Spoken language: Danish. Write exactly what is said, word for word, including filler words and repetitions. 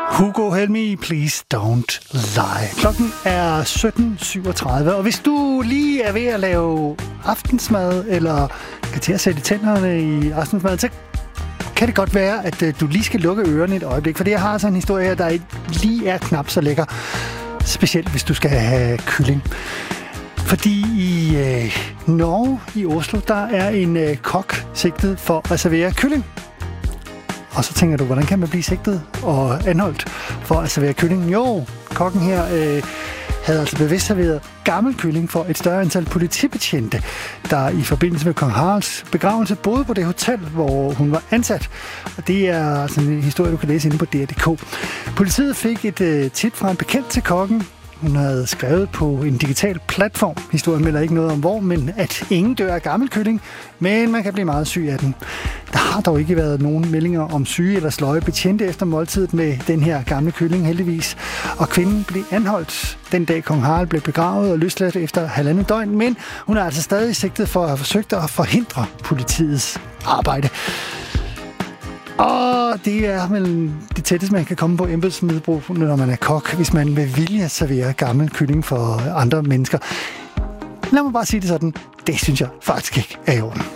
Hugo, help me, please don't lie. Klokken er sytten syvogtredive, og hvis du lige er ved at lave aftensmad, eller kan til at sætte tænderne i aftensmad, så kan det godt være, at du lige skal lukke ørerne et øjeblik, for det jeg har sådan en historie, der lige er knap så lækker, specielt hvis du skal have kylling. Fordi i øh, Norge, i Oslo, der er en øh, kok sigtet for at servere kylling. Og så tænker du, hvordan kan man blive sigtet og anholdt for at servere kylling? Jo, kokken her øh, havde altså bevidst serveret gammel kylling for et større antal politibetjente, der i forbindelse med kong Haralds begravelse boede på det hotel, hvor hun var ansat. Og det er sådan en historie, du kan læse inde på D R punktum d k. Politiet fik et øh, tip fra en bekendt til kokken. Hun havde skrevet på en digital platform. Historien melder ikke noget om hvor, men at ingen dør af gammel kylling, men man kan blive meget syg af den. Der har dog ikke været nogen meldinger om syge eller sløje betjente efter måltidet med den her gamle kylling, heldigvis. Og kvinden blev anholdt den dag kong Harald blev begravet og løsladt efter halvandet døgn, men hun er altså stadig sigtet for at have forsøgt at forhindre politiets arbejde. Og det er vel det tætteste, man kan komme på embedsmedbrug, når man er kok, hvis man vil vilje servere gammel kylling for andre mennesker. Lad mig bare sige det sådan, det synes jeg faktisk ikke er i orden.